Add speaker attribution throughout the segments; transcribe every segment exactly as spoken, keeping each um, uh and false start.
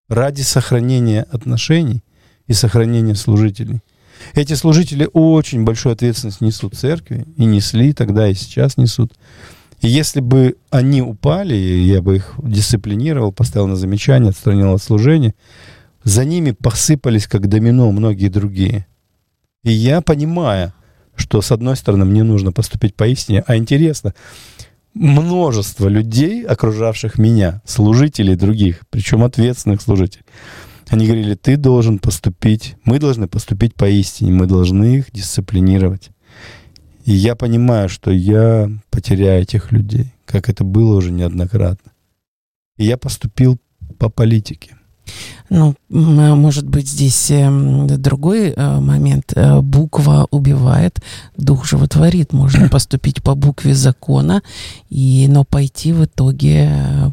Speaker 1: ради сохранения отношений и сохранения служителей. Эти служители очень большую ответственность несут в церкви, и несли тогда, и сейчас несут. И если бы они упали, я бы их дисциплинировал, поставил на замечание, отстранил от служения, за ними посыпались, как домино, многие другие. И я понимаю, что, с одной стороны, мне нужно поступить поистине, а интересно, множество людей, окружавших меня, служителей других, причем ответственных служителей, они говорили, ты должен поступить, мы должны поступить поистине, мы должны их дисциплинировать. И я понимаю, что я потеряю этих людей, как это было уже неоднократно. И я поступил по политике.
Speaker 2: Ну, может быть, здесь другой момент. Буква убивает, дух животворит. Можно поступить по букве закона, и, но пойти в итоге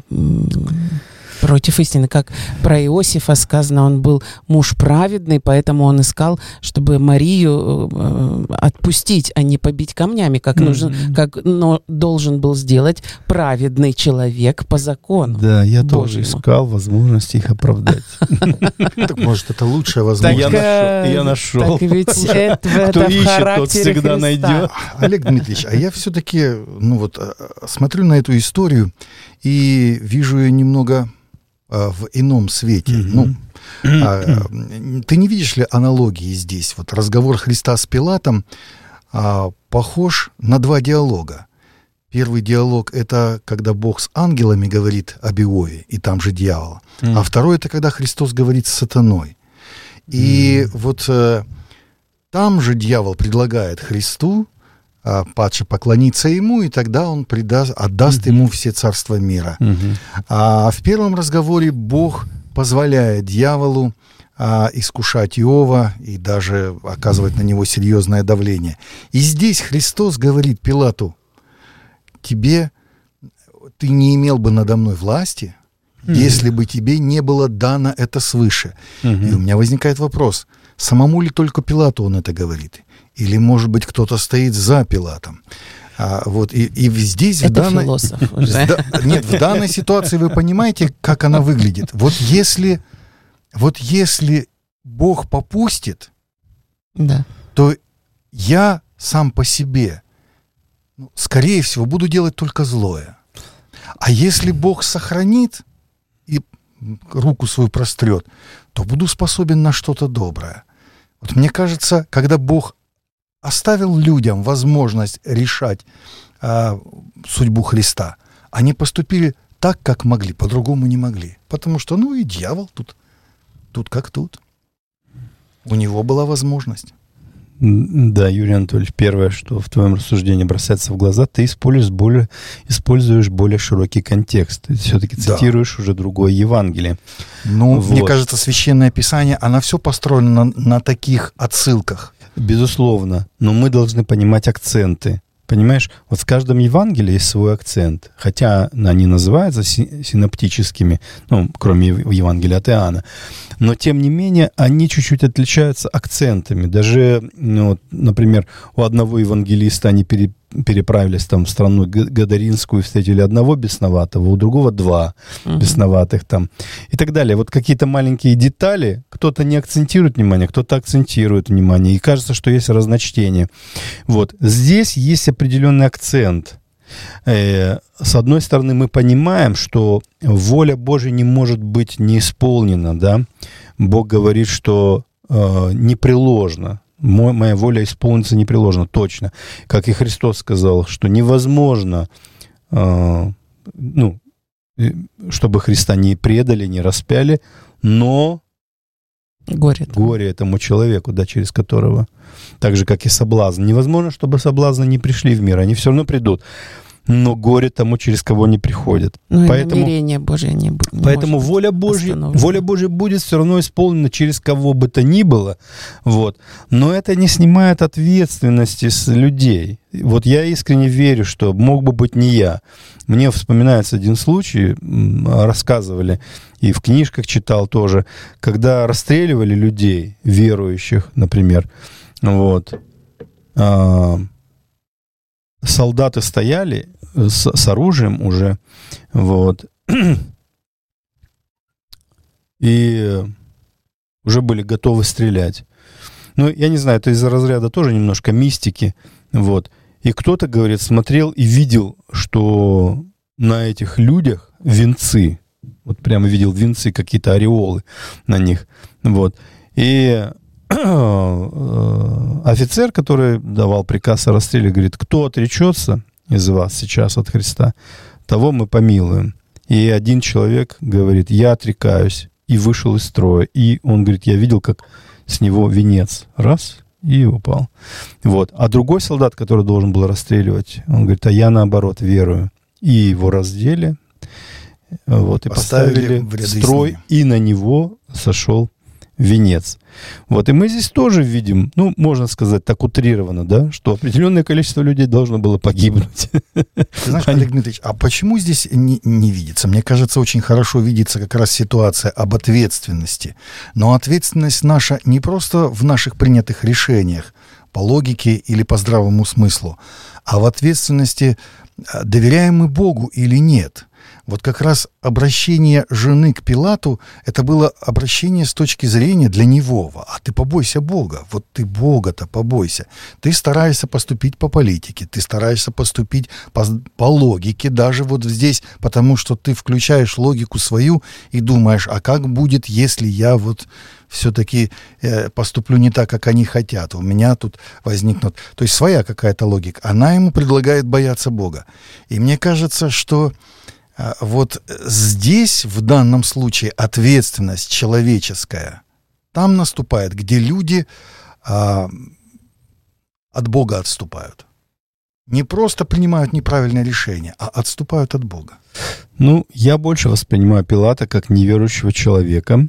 Speaker 2: против истины. Как про Иосифа сказано, он был муж праведный, поэтому он искал, чтобы Марию э, отпустить, а не побить камнями, как, mm-hmm. нужен, как но должен был сделать праведный человек по закону.
Speaker 1: Да, я тоже искал возможность их оправдать.
Speaker 3: Так, может, это лучшая возможность.
Speaker 1: Я нашел.
Speaker 2: Так ведь это
Speaker 1: Кто ищет,
Speaker 2: в характере
Speaker 1: тот всегда
Speaker 2: Христа.
Speaker 1: найдет.
Speaker 3: Олег Дмитриевич, а я все-таки, ну вот, смотрю на эту историю и вижу ее немного в ином свете. Mm-hmm. Ну, а, ты не видишь ли аналогии здесь? Вот разговор Христа с Пилатом а, похож на два диалога. Первый диалог — это когда Бог с ангелами говорит об Иове, и там же дьявол. Mm-hmm. А второй — это когда Христос говорит с сатаной. И mm-hmm. вот а, там же дьявол предлагает Христу а, падше поклониться ему, и тогда он предаст, отдаст mm-hmm. ему все царства мира. Mm-hmm. А в первом разговоре Бог позволяет дьяволу а, искушать Иова и даже оказывать на него серьезное давление. И здесь Христос говорит Пилату: тебе, ты не имел бы надо мной власти, mm-hmm. если бы тебе не было дано это свыше. Mm-hmm. И у меня возникает вопрос, самому ли только Пилату он это говорит? Или, может быть, кто-то стоит за Пилатом? А, вот, и, и здесь...
Speaker 2: Это
Speaker 3: в данной,
Speaker 2: философ уже.
Speaker 3: Да, нет, в данной ситуации вы понимаете, как она выглядит? Вот если, вот если Бог попустит,
Speaker 2: да.
Speaker 3: то я сам по себе, ну, скорее всего, буду делать только злое. А если Бог сохранит и руку свою прострет, то буду способен на что-то доброе. Вот мне кажется, когда Бог оставил людям возможность решать а, судьбу Христа, они поступили так, как могли, по-другому не могли. Потому что, ну и дьявол тут, тут как тут. У него была возможность.
Speaker 1: Да, Юрий Анатольевич, первое, что в твоем рассуждении бросается в глаза, ты используешь более, используешь более широкий контекст. Ты все-таки цитируешь да. уже другое Евангелие.
Speaker 3: Ну,
Speaker 1: вот.
Speaker 3: Мне кажется, Священное Писание, оно все построено на, на таких отсылках.
Speaker 1: Безусловно, но мы должны понимать акценты. Понимаешь, вот в каждом Евангелии есть свой акцент. Хотя они называются синоптическими, ну, кроме Евангелия от Иоанна. Но, тем не менее, они чуть-чуть отличаются акцентами. Даже, ну, вот, например, у одного евангелиста они пере, переправились там в страну Гадаринскую, встретили одного бесноватого, у другого два uh-huh. бесноватых там и так далее. Вот какие-то маленькие детали, кто-то не акцентирует внимание, кто-то акцентирует внимание, и кажется, что есть разночтение. Вот. Здесь есть определенный акцент. Э, с одной стороны, мы понимаем, что воля Божья не может быть не исполнена, да? Бог говорит, что э, непреложно. Моя воля исполнится непреложно, точно. Как и Христос сказал, что невозможно, э, ну, чтобы Христа не предали, не распяли, но
Speaker 2: горе,
Speaker 1: горе этому человеку, да, через которого, так же, как и соблазн. Невозможно, чтобы соблазны не пришли в мир, они все равно придут. Но горе тому, через кого не приходят.
Speaker 2: Ну,
Speaker 1: поэтому,
Speaker 2: и намерение Божие не, не
Speaker 1: поэтому воля Божья, воля Божья будет все равно исполнена через кого бы то ни было. Вот. Но это не снимает ответственности с людей. Вот я искренне верю, что мог бы быть не я. Мне вспоминается один случай, рассказывали, и в книжках читал тоже, когда расстреливали людей, верующих, например, вот, солдаты стояли с, с оружием уже, вот, и уже были готовы стрелять. Ну, я не знаю, это из-за разряда тоже немножко мистики, вот. И кто-то, говорит, смотрел и видел, что на этих людях венцы, вот прямо видел венцы, какие-то ореолы на них, вот. И офицер, который давал приказ о расстреле, говорит: кто отречется из вас сейчас от Христа, того мы помилуем. И один человек говорит: я отрекаюсь, и вышел из строя. И он говорит: я видел, как с него венец раз и упал. Вот. А другой солдат, который должен был расстреливать, он говорит: а я наоборот верую. И его раздели, вот, и поставили, поставили в строй, и на него сошел венец. Вот, и мы здесь тоже видим, ну, можно сказать так утрированно, да, что определенное количество людей должно было погибнуть.
Speaker 3: Ты знаешь, Олег Дмитриевич, а почему здесь не, не видится? Мне кажется, очень хорошо видится как раз ситуация об ответственности. Но ответственность наша не просто в наших принятых решениях, по логике или по здравому смыслу, а в ответственности, доверяем мы Богу или нет. Вот как раз обращение жены к Пилату, это было обращение с точки зрения для него. А ты побойся Бога. Вот ты Бога-то побойся. Ты стараешься поступить по политике, ты стараешься поступить по, по логике даже вот здесь, потому что ты включаешь логику свою и думаешь: а как будет, если я вот все-таки э, поступлю не так, как они хотят? У меня тут возникнут... То есть своя какая-то логика. Она ему предлагает бояться Бога. И мне кажется, что вот здесь, в данном случае, ответственность человеческая там наступает, где люди а, от Бога отступают. Не просто принимают неправильное решение, а отступают от Бога.
Speaker 1: Ну, я больше воспринимаю Пилата как неверующего человека.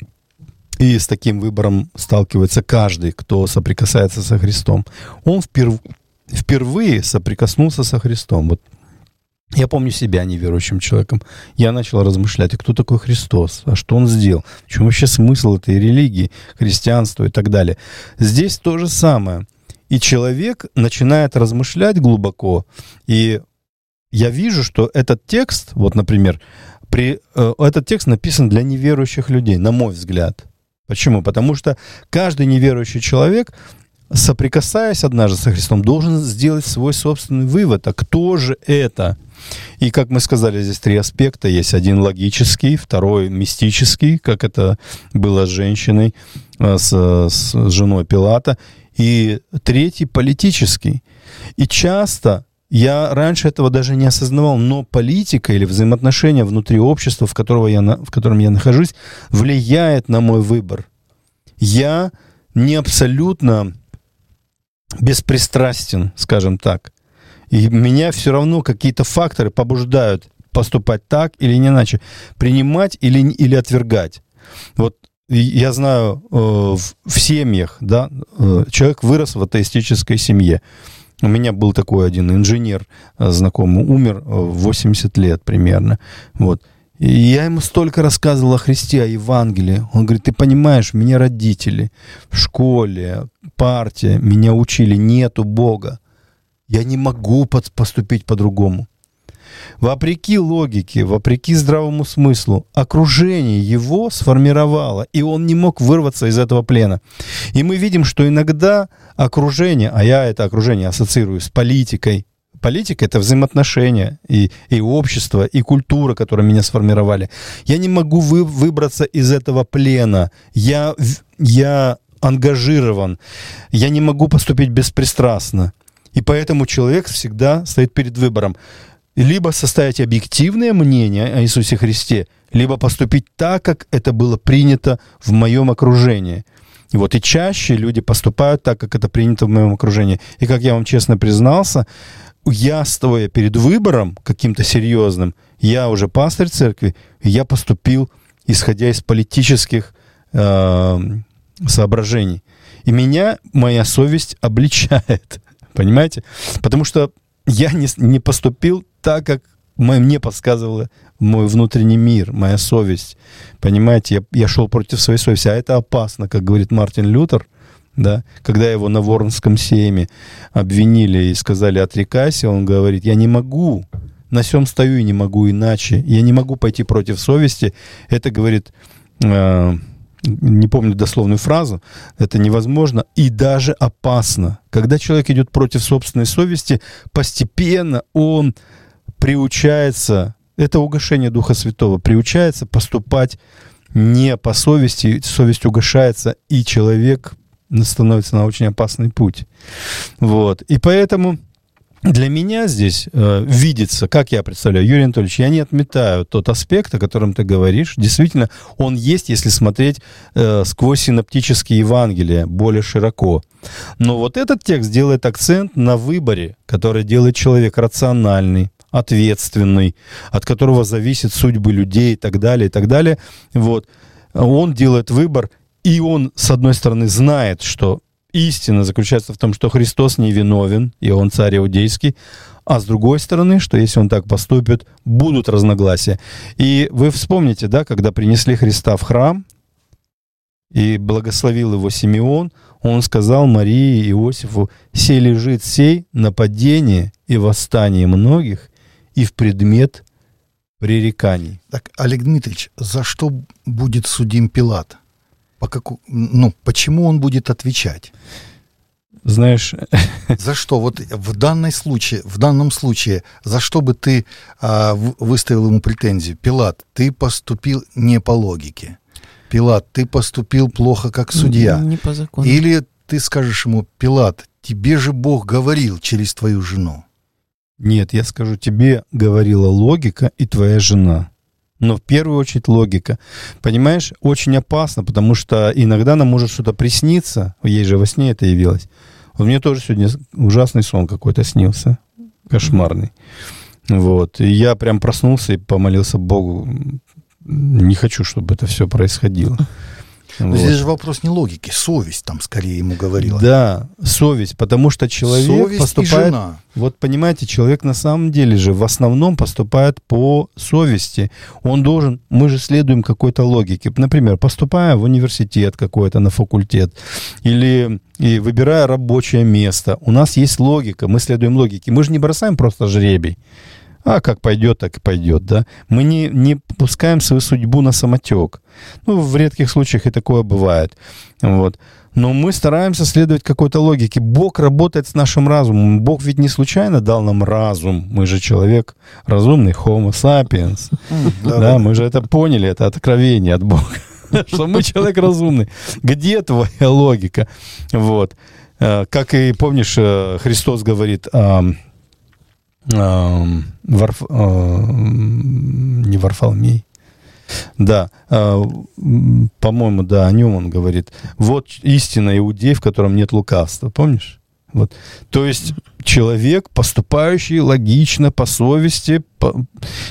Speaker 1: И с таким выбором сталкивается каждый, кто соприкасается со Христом. Он вперв... впервые соприкоснулся со Христом. Вот. Я помню себя неверующим человеком. Я начал размышлять: а кто такой Христос? А что Он сделал? В чем вообще смысл этой религии, христианства и так далее? Здесь то же самое. И человек начинает размышлять глубоко. И я вижу, что этот текст, вот, например, при, э, этот текст написан для неверующих людей, на мой взгляд. Почему? Потому что каждый неверующий человек, соприкасаясь однажды со Христом, должен сделать свой собственный вывод. А кто же это? И, как мы сказали, здесь три аспекта. Есть один логический, второй мистический, как это было с женщиной, с, с женой Пилата, и третий политический. И часто, я раньше этого даже не осознавал, но политика или взаимоотношения внутри общества, в, которого я, в котором я нахожусь, влияет на мой выбор. Я не абсолютно беспристрастен, скажем так. И меня все равно какие-то факторы побуждают поступать так или не иначе, принимать или, или отвергать. Вот я знаю, э, в, в семьях, да, э, человек вырос в атеистической семье. У меня был такой один инженер э, знакомый, умер в восемьдесят лет примерно. Вот. И я ему столько рассказывал о Христе, о Евангелии. Он говорит: ты понимаешь, меня родители в школе, партия меня учили: нету Бога. Я не могу поступить по-другому. Вопреки логике, вопреки здравому смыслу, окружение его сформировало, и он не мог вырваться из этого плена. И мы видим, что иногда окружение, а я это окружение ассоциирую с политикой. Политика — это взаимоотношения, и, и общество, и культура, которые меня сформировали. Я не могу вы, выбраться из этого плена. Я, я ангажирован. Я не могу поступить беспристрастно. И поэтому человек всегда стоит перед выбором: либо составить объективное мнение о Иисусе Христе, либо поступить так, как это было принято в моем окружении. И вот и чаще люди поступают так, как это принято в моем окружении. И как я вам честно признался, я, стоя перед выбором каким-то серьезным, я уже пастырь церкви, и я поступил, исходя из политических э, соображений. И меня моя совесть обличает. Понимаете? Потому что я не, не поступил так, как мне подсказывал мой внутренний мир, моя совесть. Понимаете? Я, я шел против своей совести. А это опасно, как говорит Мартин Лютер, да? Когда его на Воронском сейме обвинили и сказали: отрекайся, он говорит: я не могу, на сём стою и не могу иначе. Я не могу пойти против совести. Это, говорит, э, не помню дословную фразу, это невозможно и даже опасно. Когда человек идет против собственной совести, постепенно он приучается, это угошение Духа Святого, приучается поступать не по совести, совесть угошается, и человек становится на очень опасный путь. Вот. И поэтому для меня здесь э, видится, как я представляю, Юрий Анатольевич, я не отметаю тот аспект, о котором ты говоришь. Действительно, он есть, если смотреть э, сквозь синоптические Евангелия более широко. Но вот этот текст делает акцент на выборе, который делает человек рациональный, ответственный, от которого зависит судьбы людей и так далее, и так далее. Вот. Он делает выбор, и он, с одной стороны, знает, что истина заключается в том, что Христос невиновен, и Он царь иудейский, а с другой стороны, что если Он так поступит, будут разногласия. И вы вспомните, да, когда принесли Христа в храм, и благословил его Симеон, он сказал Марии и Иосифу: «Сей лежит сей на падение и восстание многих, и в предмет пререканий».
Speaker 3: Так, Олег Дмитриевич, за что будет судим Пилат? По каку... Ну, почему он будет отвечать?
Speaker 1: Знаешь...
Speaker 3: За что? Вот в, данной случае, в данном случае, за что бы ты а, выставил ему претензию? Пилат, ты поступил не по логике. Пилат, ты поступил плохо как судья.
Speaker 2: Не по закону.
Speaker 3: Или ты скажешь ему: Пилат, тебе же Бог говорил через твою жену.
Speaker 1: Нет, я скажу, тебе говорила логика и твоя жена. Но в первую очередь логика. Понимаешь, очень опасно, потому что иногда нам может что-то присниться. Ей же во сне это явилось. Вот мне тоже сегодня ужасный сон какой-то снился. Кошмарный. Вот. И я прям проснулся и помолился Богу. Не хочу, чтобы это все происходило.
Speaker 3: Но вот. Здесь же вопрос не логики, совесть там скорее ему говорила.
Speaker 1: Да, совесть, потому что человек
Speaker 3: совесть
Speaker 1: поступает...
Speaker 3: И жена.
Speaker 1: Вот понимаете, человек на самом деле же в основном поступает по совести. Он должен... Мы же следуем какой-то логике. Например, поступая в университет какой-то, на факультет, или и выбирая рабочее место, у нас есть логика, мы следуем логике. Мы же не бросаем просто жребий. А как пойдет, так и пойдет, да. Мы не, не пускаем свою судьбу на самотек. Ну, в редких случаях и такое бывает. Вот. Но мы стараемся следовать какой-то логике. Бог работает с нашим разумом. Бог ведь не случайно дал нам разум. Мы же человек разумный, Homo sapiens. Да, мы же это поняли, это откровение от Бога. Что мы человек разумный. Где твоя логика? Вот. Как и, помнишь, Христос говорит... Uh, Варф, uh, не Варфоломей. Да, uh, по-моему, да, о нем он говорит. Вот истина иудей, в котором нет лукавства. Помнишь? Вот. То есть человек, поступающий логично, по совести, по...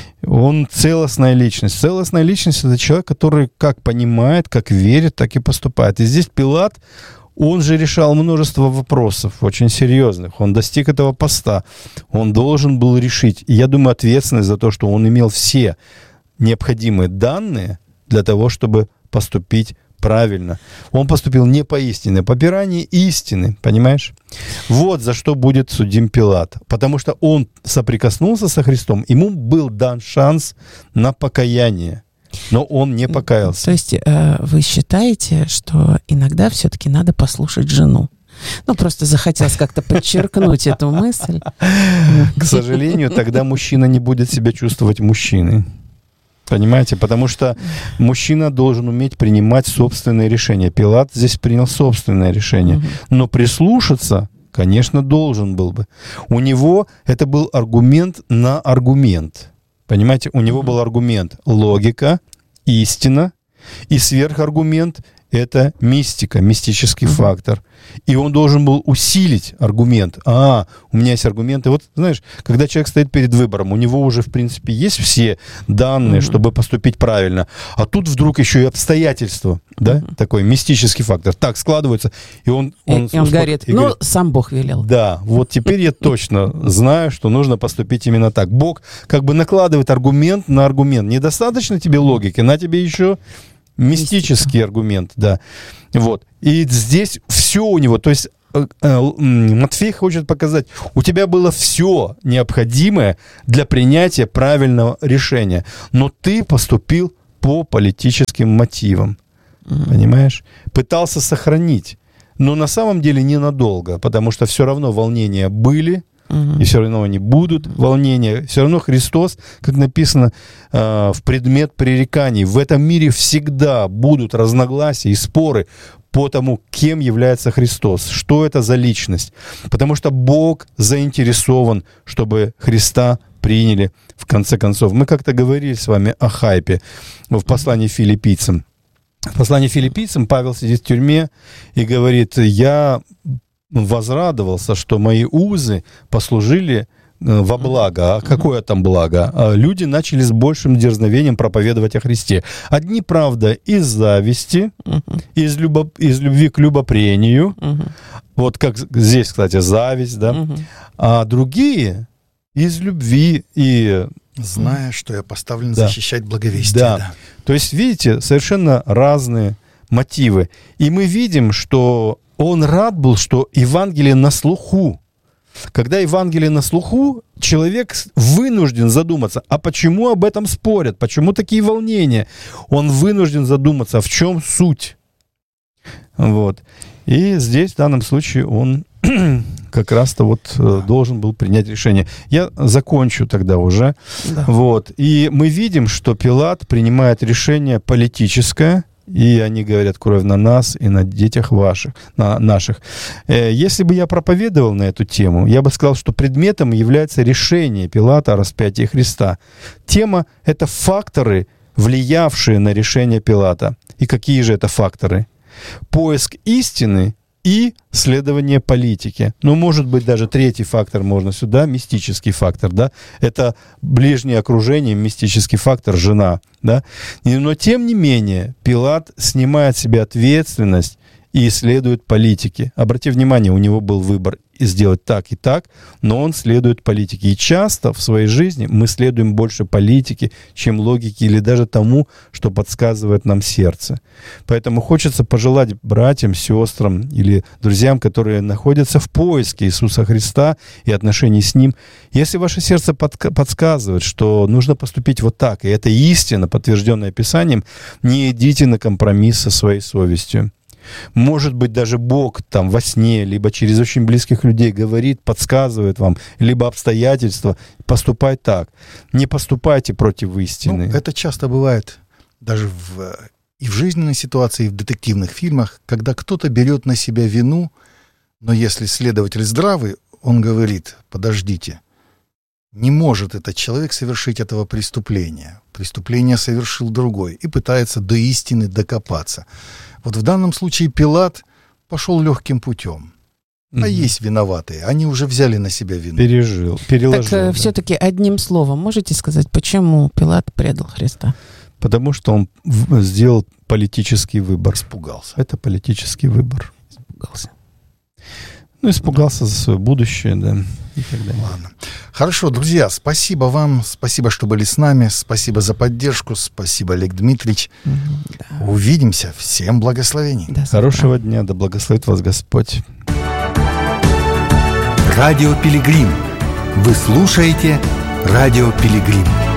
Speaker 1: он целостная личность. Целостная личность — это человек, который как понимает, как верит, так и поступает. И здесь Пилат, он же решал множество вопросов, очень серьезных. Он достиг этого поста. Он должен был решить. И я думаю, ответственность за то, что он имел все необходимые данные для того, чтобы поступить правильно. Он поступил не по истине, попирание истины, понимаешь? Вот за что будет судим Пилат. Потому что он соприкоснулся со Христом, ему был дан шанс на покаяние. Но он не покаялся.
Speaker 2: То есть э, вы считаете, что иногда все-таки надо послушать жену? Ну, просто захотелось как-то подчеркнуть эту мысль.
Speaker 1: К сожалению, тогда мужчина не будет себя чувствовать мужчиной. Понимаете? Потому что мужчина должен уметь принимать собственные решения. Пилат здесь принял собственное решение. Но прислушаться, конечно, должен был бы. У него это был аргумент на аргумент. Понимаете, у него был аргумент логика, истина, и сверхаргумент — это мистика, мистический uh-huh. фактор. И он должен был усилить аргумент. А, у меня есть аргументы. Вот, знаешь, когда человек стоит перед выбором, у него уже, в принципе, есть все данные, uh-huh. чтобы поступить правильно. А тут вдруг еще и обстоятельства, да, uh-huh. такой мистический фактор. Так складывается, и он... он
Speaker 2: и, и он успок... говорит, и ну, говорит, сам Бог велел.
Speaker 1: Да, вот теперь я точно знаю, что нужно поступить именно так. Бог как бы накладывает аргумент на аргумент. Недостаточно тебе логики, на тебе еще... Мистический Мистика. аргумент, да. Вот. И здесь все у него, то есть э, э, Матфей хочет показать, у тебя было все необходимое для принятия правильного решения, но ты поступил по политическим мотивам. Mm-hmm. Понимаешь? Пытался сохранить. Но на самом деле ненадолго, потому что все равно волнения были, uh-huh. и все равно они будут, волнения. Все равно Христос, как написано э, в предмет пререканий, в этом мире всегда будут разногласия и споры по тому, кем является Христос, что это за личность. Потому что Бог заинтересован, чтобы Христа приняли в конце концов. Мы как-то говорили с вами о хайпе в послании филиппийцам. В послании филиппийцам Павел сидит в тюрьме и говорит: я возрадовался, что мои узы послужили во благо. А какое там благо? Люди начали с большим дерзновением проповедовать о Христе. Одни, правда, из зависти, из, любо, из любви к любопрению. Вот как здесь, кстати, зависть, да. А другие из любви и...
Speaker 3: Зная, что я поставлен да. защищать благовестие.
Speaker 1: Да. да. То есть, видите, совершенно разные мотивы. И мы видим, что он рад был, что Евангелие на слуху. Когда Евангелие на слуху, человек вынужден задуматься, а почему об этом спорят, почему такие волнения? Он вынужден задуматься, в чем суть. Вот. И здесь, в данном случае, он как раз-то вот да. должен был принять решение. Я закончу тогда уже. Да. Вот. И мы видим, что Пилат принимает решение политическое, и они говорят: кровь на нас и на детях ваших, на наших. Если бы я проповедовал на эту тему, я бы сказал, что предметом является решение Пилата о распятии Христа. Тема — это факторы, влиявшие на решение Пилата. И какие же это факторы? Поиск истины и следование политике. Ну, может быть, даже третий фактор можно сюда, мистический фактор, да, это ближнее окружение, мистический фактор, жена, да. Но, тем не менее, Пилат снимает с себя ответственность и следует политике. Обрати внимание, у него был выбор сделать так и так, но он следует политике. И часто в своей жизни мы следуем больше политике, чем логике или даже тому, что подсказывает нам сердце. Поэтому хочется пожелать братьям, сестрам или друзьям, которые находятся в поиске Иисуса Христа и отношений с Ним, если ваше сердце подка- подсказывает, что нужно поступить вот так, и это истина, подтвержденная Писанием, не идите на компромисс со своей совестью. Может быть, даже Бог там во сне, либо через очень близких людей говорит, подсказывает вам, либо обстоятельства, поступай так. Не поступайте против истины.
Speaker 3: Ну, это часто бывает даже в, и в жизненной ситуации, и в детективных фильмах, когда кто-то берет на себя вину, но если следователь здравый, он говорит: подождите, не может этот человек совершить этого преступления. Преступление совершил другой, и пытается до истины докопаться. Вот в данном случае Пилат пошел легким путем. А mm-hmm. есть виноватые. Они уже взяли на себя вину.
Speaker 1: Пережил, переложил.
Speaker 2: Так да. Все-таки одним словом можете сказать, почему Пилат предал Христа?
Speaker 1: Потому что он сделал политический выбор.
Speaker 3: Испугался.
Speaker 1: Это политический выбор.
Speaker 2: Испугался.
Speaker 1: Ну, испугался да. за свое будущее, да, и так далее.
Speaker 3: Ладно. Хорошо, друзья, спасибо вам, спасибо, что были с нами, спасибо за поддержку, спасибо, Олег Дмитриевич. Да. Увидимся, всем благословений.
Speaker 1: Хорошего дня, да благословит вас Господь.
Speaker 4: Радио Пилигрим. Вы слушаете Радио Пилигрим.